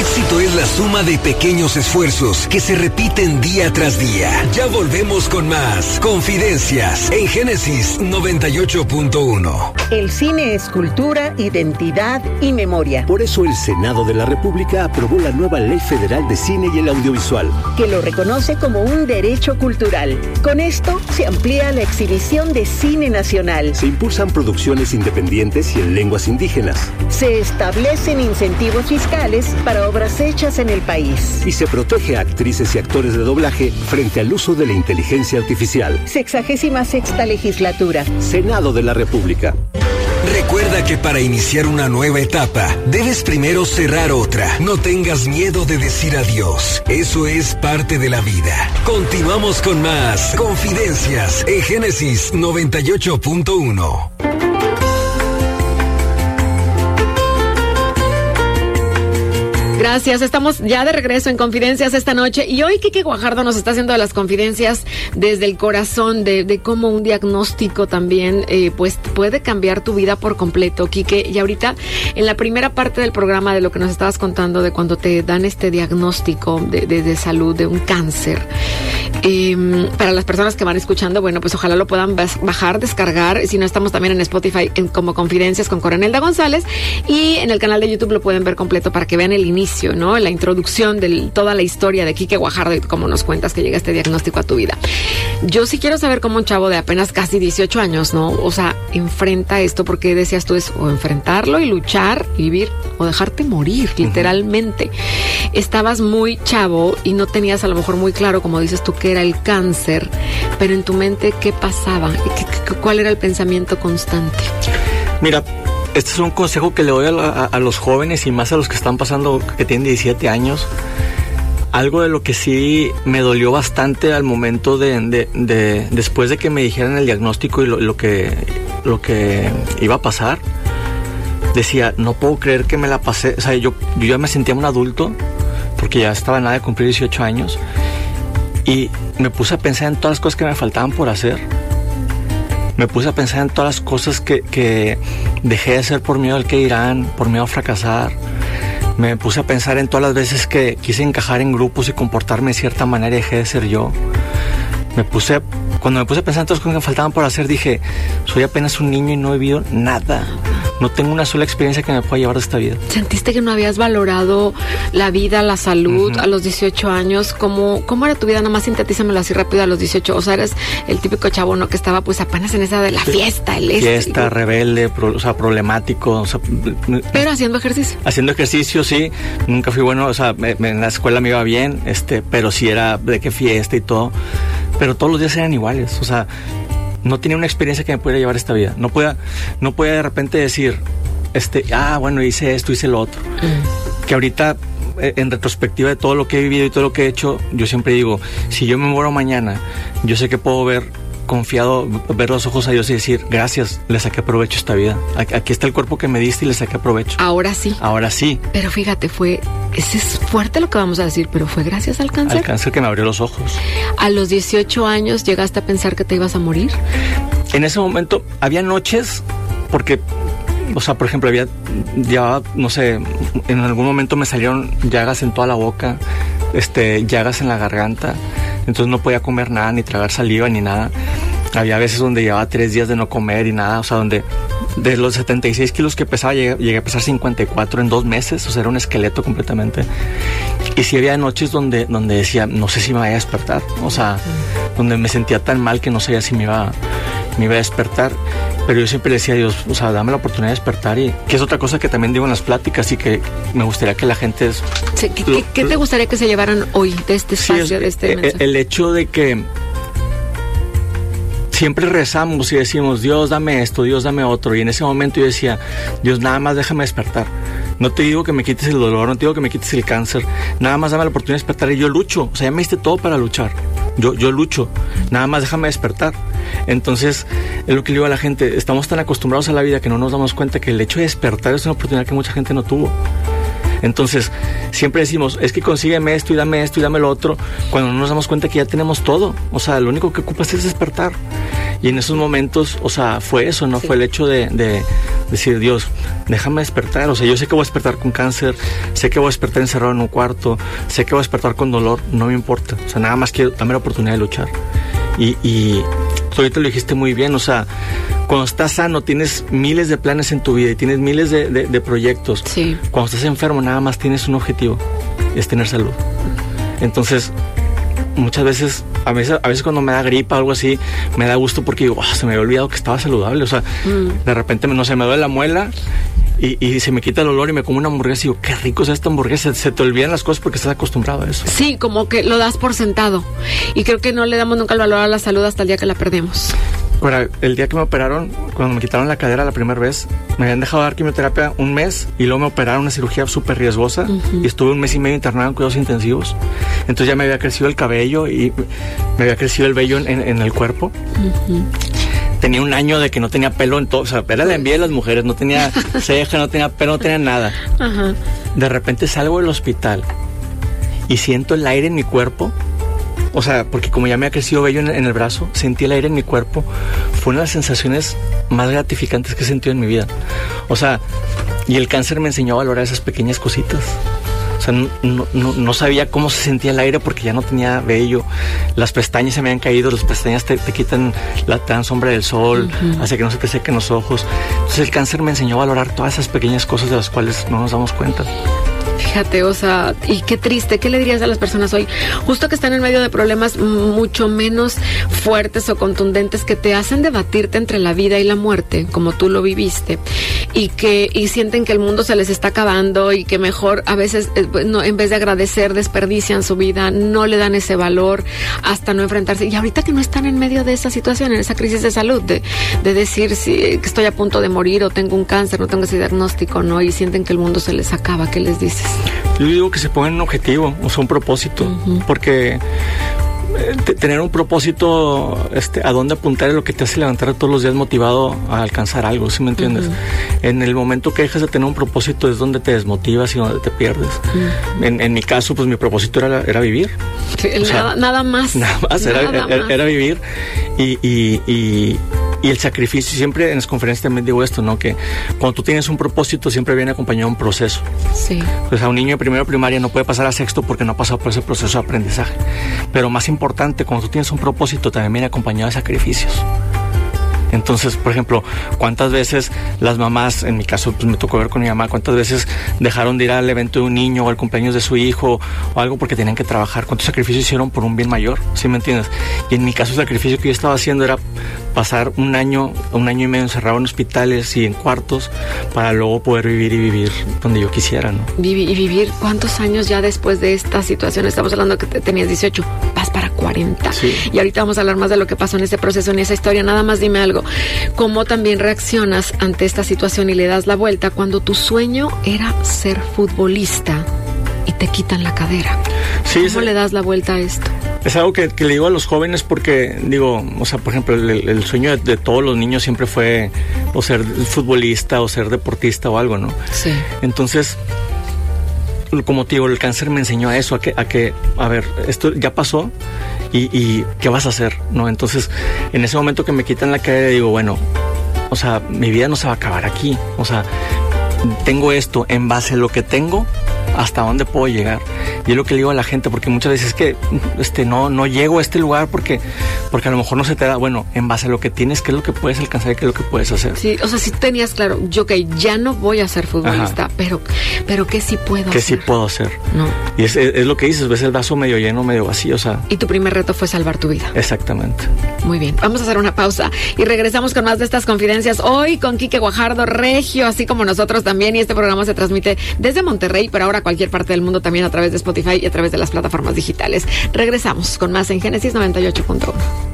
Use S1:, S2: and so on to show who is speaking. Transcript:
S1: éxito es la suma de pequeños esfuerzos que se repiten día tras día. Ya volvemos con más Confidencias en Génesis 98.1.
S2: El cine es cultura, identidad y memoria.
S3: Por eso el Senado de la República aprobó la nueva Ley Federal de Cine y el Audiovisual,
S2: que lo reconoce como un derecho cultural. Con esto se amplía la exhibición de cine nacional.
S3: Se impulsan producciones independientes y en lenguas indígenas.
S2: Se establecen incentivos fiscales para obras hechas en el país.
S3: Y se protege a actrices y actores de doblaje frente al uso de la inteligencia artificial.
S2: 66ª legislatura.
S3: Senado de la República.
S1: Recuerda que para iniciar una nueva etapa, debes primero cerrar otra. No tengas miedo de decir adiós. Eso es parte de la vida. Continuamos con más Confidencias en Génesis 98.1.
S4: Gracias, estamos ya de regreso en Confidencias esta noche y hoy Quique Guajardo nos está haciendo las confidencias desde el corazón de cómo un diagnóstico también pues puede cambiar tu vida por completo, Quique. Y ahorita en la primera parte del programa de lo que nos estabas contando de cuando te dan este diagnóstico de salud, de un cáncer, para las personas que van escuchando, bueno, pues ojalá lo puedan bajar, descargar. Si no, estamos también en Spotify como Confidencias con Coronelda González, y en el canal de YouTube lo pueden ver completo para que vean el inicio, ¿no? La introducción de toda la historia de Quique Guajardo y cómo nos cuentas que llega este diagnóstico a tu vida. Yo sí quiero saber cómo un chavo de apenas casi 18 años, ¿no? O sea, enfrenta esto, porque decías tú es o enfrentarlo y luchar, y vivir, o dejarte morir, literalmente. Estabas muy chavo y no tenías a lo mejor muy claro, como dices tú, que era el cáncer, pero en tu mente, ¿qué pasaba? ¿Cuál era el pensamiento constante?
S5: Mira, este es un consejo que le doy a los jóvenes y más a los que están pasando, que tienen 17 años. Algo de lo que sí me dolió bastante al momento después de que me dijeran el diagnóstico y lo que iba a pasar, decía, no puedo creer que me la pasé. O sea, yo ya me sentía un adulto porque ya estaba nada de cumplir 18 años y me puse a pensar en todas las cosas que me faltaban por hacer. Me puse a pensar en todas las cosas que dejé de hacer por miedo al que dirán, por miedo a fracasar. Me puse a pensar en todas las veces que quise encajar en grupos y comportarme de cierta manera y dejé de ser yo. Cuando me puse a pensar en todas las cosas que me faltaban por hacer, dije, soy apenas un niño y no he vivido nada. No tengo una sola experiencia que me pueda llevar de esta vida.
S4: ¿Sentiste que no habías valorado la vida, la salud a los 18 años? ¿Cómo era tu vida? Nada más sintetízamelo así rápido a los 18. O sea, eres el típico chavo, ¿no? Que estaba pues apenas en esa de la fiesta.
S5: Fiesta, rebelde, problemático. O sea,
S4: pero haciendo ejercicio.
S5: Haciendo ejercicio, sí. Nunca fui bueno, o sea, en la escuela me iba bien, pero sí era de que fiesta y todo. Pero todos los días eran iguales, o sea, no tenía una experiencia que me pudiera llevar esta vida. No podía de repente decir, bueno, hice esto, hice lo otro. Que ahorita, en retrospectiva de todo lo que he vivido y todo lo que he hecho, yo siempre digo, si yo me muero mañana, yo sé que puedo ver los ojos a Dios y decir, gracias, le saqué provecho a esta vida. Aquí está el cuerpo que me diste y le saqué provecho.
S4: Ahora sí.
S5: Ahora sí.
S4: Pero fíjate, ese es fuerte lo que vamos a decir, pero fue gracias al cáncer.
S5: Al cáncer que me abrió los ojos.
S4: ¿A los 18 años llegaste a pensar que te ibas a morir?
S5: En ese momento, había noches, porque, o sea, por ejemplo, no sé, en algún momento me salieron llagas en toda la boca, llagas en la garganta, entonces no podía comer nada, ni tragar saliva, ni nada. Había veces donde llevaba 3 días de no comer y nada, o sea, donde de los 76 kilos que pesaba, llegué a pesar 54 en 2 meses, o sea, era un esqueleto completamente. Y sí había noches donde decía, no sé si me vaya a despertar, o sea, donde me sentía tan mal que no sabía si me iba a despertar. Pero yo siempre le decía a Dios, o sea, dame la oportunidad de despertar, y que es otra cosa que también digo en las pláticas y que me gustaría que la gente...
S4: ¿Qué te gustaría que se llevaran hoy de este espacio, de este mensaje?
S5: El hecho de que siempre rezamos y decimos, Dios, dame esto, Dios, dame otro, y en ese momento yo decía, Dios, nada más déjame despertar. No te digo que me quites el dolor, no te digo que me quites el cáncer, nada más dame la oportunidad de despertar, y yo lucho, o sea, ya me diste todo para luchar. Yo lucho, nada más déjame despertar. Entonces, es lo que le digo a la gente, estamos tan acostumbrados a la vida que no nos damos cuenta que el hecho de despertar es una oportunidad que mucha gente no tuvo. Entonces, siempre decimos, es que consígueme esto y dame lo otro, cuando no nos damos cuenta que ya tenemos todo. O sea, lo único que ocupas es despertar. Y en esos momentos, o sea, fue eso, ¿no? Sí. Fue el hecho de decir, Dios, déjame despertar. O sea, yo sé que voy a despertar con cáncer, sé que voy a despertar encerrado en un cuarto, sé que voy a despertar con dolor, no me importa. O sea, nada más quiero darme la oportunidad de luchar. Y tú ahorita lo dijiste muy bien, o sea, cuando estás sano tienes miles de planes en tu vida y tienes miles de proyectos.
S4: Sí.
S5: Cuando estás enfermo nada más tienes un objetivo, es tener salud. Entonces, muchas veces, a veces cuando me da gripa o algo así, me da gusto porque digo, se me había olvidado que estaba saludable. O sea, de repente, no sé, me duele la muela y se me quita el olor y me como una hamburguesa y digo, qué rico es esta hamburguesa. Se te olvidan las cosas porque estás acostumbrado a eso.
S4: Sí, como que lo das por sentado. Y creo que no le damos nunca el valor a la salud hasta el día que la perdemos.
S5: Ahora, el día que me operaron, cuando me quitaron la cadera la primera vez, me habían dejado dar quimioterapia un mes y luego me operaron una cirugía súper riesgosa y estuve 1 mes y medio internado en cuidados intensivos. Entonces ya me había crecido el cabello y me había crecido el vello en el cuerpo. Tenía 1 año de que no tenía pelo en todo, o sea, era la envidia de las mujeres, no tenía ceja, no tenía pelo, no tenía nada. De repente salgo del hospital y siento el aire en mi cuerpo. O sea, porque como ya me ha crecido vello en el brazo, sentí el aire en mi cuerpo. Fue una de las sensaciones más gratificantes que he sentido en mi vida. O sea, y el cáncer me enseñó a valorar esas pequeñas cositas. O sea, no sabía cómo se sentía el aire porque ya no tenía vello. Las pestañas se me habían caído, las pestañas te quitan, te dan sombra del sol, hace que no se te sequen los ojos. Entonces el cáncer me enseñó a valorar todas esas pequeñas cosas de las cuales no nos damos cuenta.
S4: Fíjate, o sea, y qué triste, ¿qué le dirías a las personas hoy? Justo que están en medio de problemas mucho menos fuertes o contundentes que te hacen debatirte entre la vida y la muerte, como tú lo viviste, y sienten que el mundo se les está acabando y que mejor a veces, en vez de agradecer, desperdician su vida, no le dan ese valor hasta no enfrentarse. Y ahorita que no están en medio de esa situación, en esa crisis de salud, de decir si estoy a punto de morir o tengo un cáncer, no tengo ese diagnóstico, ¿no? Y sienten que el mundo se les acaba, ¿qué les dices?
S5: Yo digo que se pongan un objetivo, o sea, un propósito, porque tener un propósito, a dónde apuntar es lo que te hace levantar todos los días motivado a alcanzar algo, ¿sí me entiendes? En el momento que dejas de tener un propósito es donde te desmotivas y donde te pierdes. En mi caso, pues mi propósito era vivir.
S4: Sí, nada más.
S5: Nada más, era vivir y el sacrificio. Siempre en las conferencias también digo esto, ¿no? Que cuando tú tienes un propósito siempre viene acompañado de un proceso.
S4: Sí.
S5: Pues a un niño de primero primaria no puede pasar a sexto porque no ha pasado por ese proceso de aprendizaje. Pero más importante, cuando tú tienes un propósito también viene acompañado de sacrificios. Entonces, por ejemplo, ¿cuántas veces las mamás, en mi caso pues me tocó ver con mi mamá, cuántas veces dejaron de ir al evento de un niño o al cumpleaños de su hijo o algo porque tenían que trabajar? ¿Cuántos sacrificios hicieron por un bien mayor? ¿Sí me entiendes? Y en mi caso el sacrificio que yo estaba haciendo era pasar un año y medio encerrado en hospitales y en cuartos para luego poder vivir donde yo quisiera, ¿no?
S4: Vivir, ¿cuántos años ya después de esta situación? Estamos hablando que tenías 18, vas para 40.
S5: Sí.
S4: Y ahorita vamos a hablar más de lo que pasó en ese proceso, en esa historia. Nada más dime algo. ¿Cómo también reaccionas ante esta situación y le das la vuelta cuando tu sueño era ser futbolista y te quitan la cadera?
S5: Sí,
S4: ¿Cómo le das la vuelta a esto?
S5: Es algo que le digo a los jóvenes porque, digo, o sea, por ejemplo, el sueño de todos los niños siempre fue o ser futbolista o ser deportista o algo, ¿no?
S4: Sí.
S5: Entonces, como te digo, el cáncer me enseñó a eso, a ver, esto ya pasó y ¿qué vas a hacer? ¿No? Entonces, en ese momento que me quitan la cadera, digo, bueno, o sea, mi vida no se va a acabar aquí, o sea, tengo esto, en base a lo que tengo, hasta dónde puedo llegar. Y es lo que le digo a la gente, porque muchas veces es que no llego a este lugar porque a lo mejor no se te da, bueno, en base a lo que tienes, qué es lo que puedes alcanzar y qué es lo que puedes hacer.
S4: Sí, o sea, si tenías claro, yo que ya no voy a ser futbolista, pero ¿qué sí puedo hacer?
S5: ¿Qué sí puedo hacer?
S4: No.
S5: Y es lo que dices, ves el vaso medio lleno, medio vacío, o sea.
S4: Y tu primer reto fue salvar tu vida.
S5: Exactamente.
S4: Muy bien, vamos a hacer una pausa y regresamos con más de estas confidencias. Hoy con Quique Guajardo, regio, así como nosotros también, y este programa se transmite desde Monterrey, pero ahora a cualquier parte del mundo, también a través de Spotify y a través de las plataformas digitales. Regresamos con más en Génesis 98.1.